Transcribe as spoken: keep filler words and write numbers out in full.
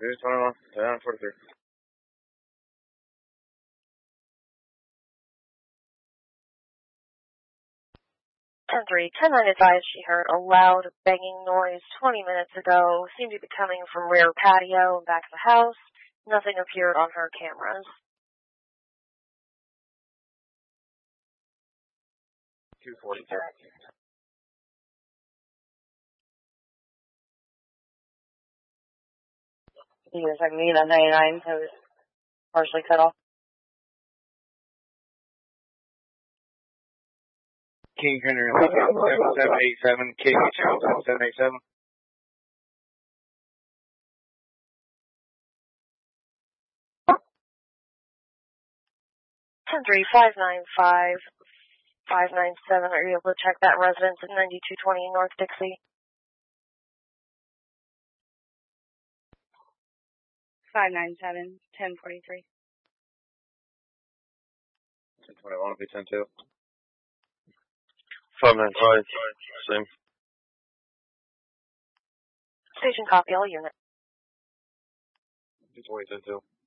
Here's twenty-one, ten forty-three. ten three, ten nine advised she heard a loud banging noise twenty minutes ago. Seemed to be coming from rear patio and back of the house. Nothing appeared on her cameras. two forty-two. You guys like me, that ninety-nine, it was partially cut off. King Henry, seven eight seven, K H L, seven eight seven. ten three, five nine five, five nine seven, are you able to check that residence at ninety-two twenty North Dixie? five nine seven, ten forty-three. ten twenty-one will be ten two. five nine five, same. Station copy, all units. two twenty, ten two.